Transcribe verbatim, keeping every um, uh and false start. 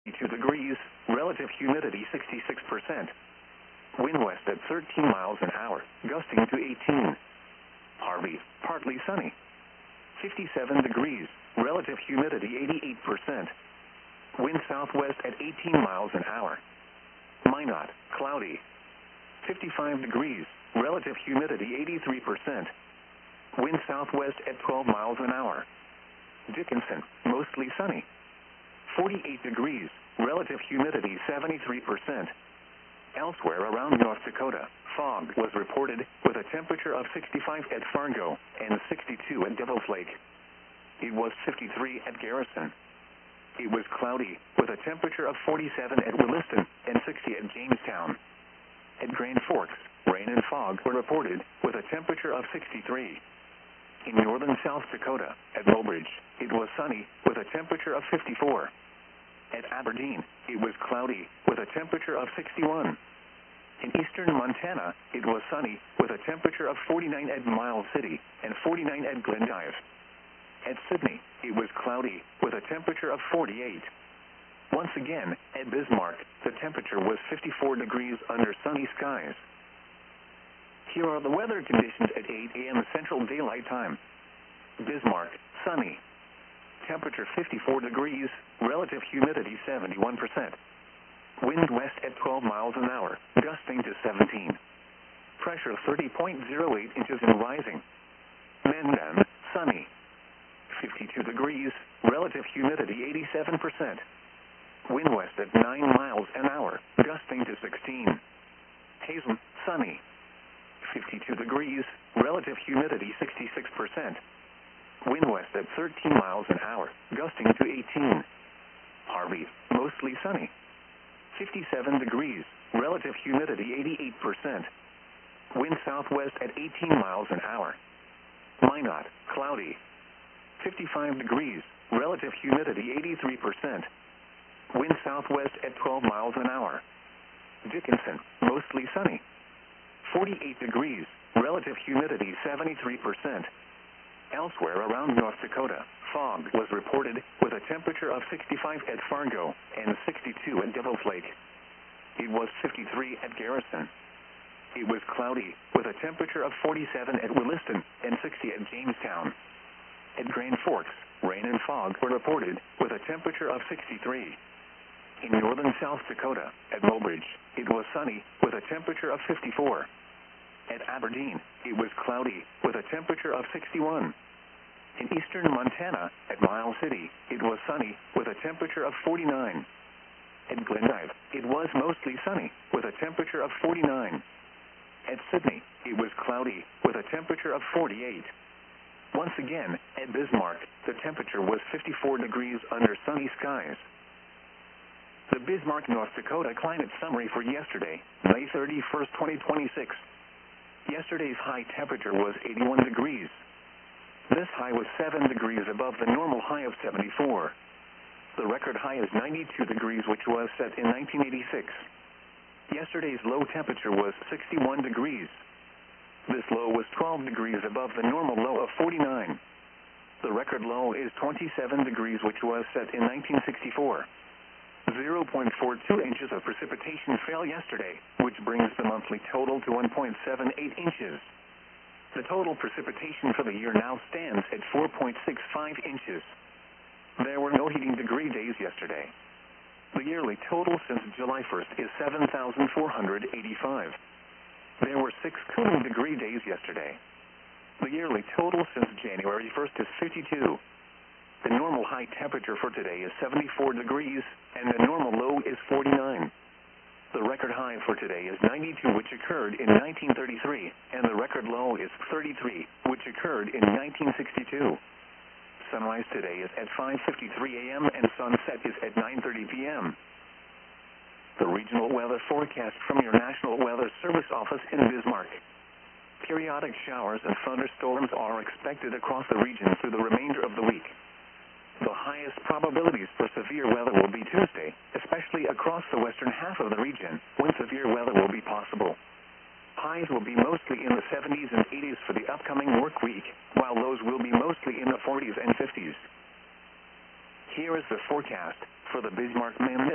two degrees, relative humidity sixty-six percent. Wind west at thirteen miles an hour, gusting to eighteen. Harvey, partly sunny. fifty-seven degrees, relative humidity eighty-eight percent. Wind southwest at eighteen miles an hour. Minot, cloudy. fifty-five degrees, relative humidity eighty-three percent. Wind southwest at twelve miles an hour. Dickinson, mostly sunny. forty-eight degrees, relative humidity seventy-three percent. Elsewhere around North Dakota, fog was reported with a temperature of sixty-five at Fargo and sixty-two at Devil's Lake. It was fifty-three at Garrison. It was cloudy with a temperature of forty-seven at Williston and sixty at Jamestown. At Grand Forks, rain and fog were reported with a temperature of sixty-three. In northern South Dakota, at Mobridge, it was sunny with a temperature of fifty-four. At Aberdeen, it was cloudy with a temperature of sixty-one. In eastern Montana, it was sunny with a temperature of forty-nine at Miles City and forty-nine at Glendive. At Sydney, it was cloudy with a temperature of forty-eight. Once again, at Bismarck, the temperature was fifty-four degrees under sunny skies. Here are the weather conditions at eight a m Central Daylight Time. Bismarck, sunny. Temperature fifty-four degrees, relative humidity seventy-one percent. Wind west at twelve miles an hour, gusting to seventeen. Pressure thirty point zero eight inches and rising. Mandan, sunny. fifty-two degrees, relative humidity eighty-seven percent. Wind west at nine miles an hour, gusting to sixteen. Hazen, sunny. fifty-two degrees, relative humidity sixty-six percent. Wind west at thirteen miles an hour, gusting to eighteen. Harvey, mostly sunny. fifty-seven degrees, relative humidity eighty-eight percent. Wind southwest at eighteen miles an hour. Minot, cloudy. fifty-five degrees, relative humidity eighty-three percent. Wind southwest at twelve miles an hour. Dickinson, mostly sunny. forty-eight degrees, relative humidity seventy-three percent. Elsewhere around North Dakota, fog was reported with a temperature of sixty-five at Fargo and sixty-two at Devil's Lake. It was fifty-three at Garrison. It was cloudy with a temperature of forty-seven at Williston and sixty at Jamestown. At Grand Forks, rain and fog were reported with a temperature of sixty-three. In northern South Dakota, at Mobridge, it was sunny with a temperature of fifty-four. At Aberdeen, it was cloudy with a temperature of sixty-one. In eastern Montana, at Miles City, it was sunny with a temperature of forty-nine. At Glendive, it was mostly sunny with a temperature of forty-nine. At Sydney, it was cloudy with a temperature of forty-eight. Once again, at Bismarck, the temperature was fifty-four degrees under sunny skies. The Bismarck, North Dakota climate summary for yesterday, May thirty-first, twenty twenty-six. Yesterday's high temperature was eighty-one degrees. This high was seven degrees above the normal high of seventy-four. The record high is ninety-two degrees, which was set in nineteen eighty-six. Yesterday's low temperature was sixty-one degrees. This low was twelve degrees above the normal low of forty-nine. The record low is twenty-seven degrees, which was set in nineteen sixty-four. zero point four two inches of precipitation fell yesterday, which brings the monthly total to one point seven eight inches. The total precipitation for the year now stands at four point six five inches. There were no heating degree days yesterday. The yearly total since July first is seven thousand four hundred eighty-five. There were six cooling degree days yesterday. The yearly total since January first is fifty-two. The normal high temperature for today is seventy-four degrees, and the normal low is forty-nine. The record high for today is ninety-two, which occurred in nineteen thirty-three, and the record low is thirty-three, which occurred in nineteen sixty-two. Sunrise today is at five fifty-three a m and sunset is at nine thirty p m The regional weather forecast from your National Weather Service office in Bismarck. Periodic showers and thunderstorms are expected across the region through the remainder of the week. The highest probabilities for severe weather will be Tuesday, especially across the western half of the region, when severe weather will be possible. Highs will be mostly in the seventies and eighties for the upcoming work week, while lows will be mostly in the forties and fifties. Here is the forecast for the Bismarck, Mandan